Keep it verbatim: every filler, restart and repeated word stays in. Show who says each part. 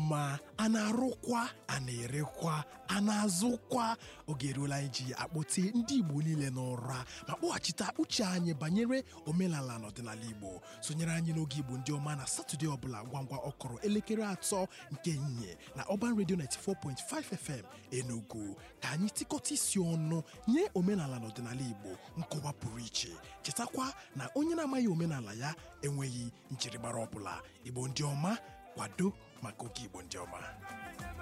Speaker 1: ọma a na-arụkwa a na-erekwa a na-azụkwa oge eruola iji akpọte ndị Igbo niile n'ụra ma kpọghachite uche anyị banyere omenala na ọdịnala Igbo. Sonyere anyị n'oge Igbo ndị ọma na Satọde ọbụla ngwa ngwa ọkọrọ elekere atọ nke ehihie na Urban Radio ninety-four point five F M Enugu ka anyị tịkọta isi ọnụ nye omenala na ọdịnala Igbo nkọwa pụrụ iche. Chetakwa na onye na-amaghị omenala ya enweghị njirimara ọbụla. Igbo ndị ọma, kwado maka oge Igbo ndị ọma.